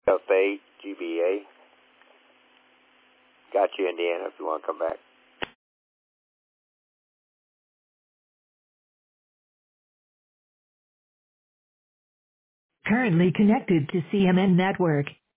GBA. Got you, Indiana, if you want to come back. Currently connected to CMN Network.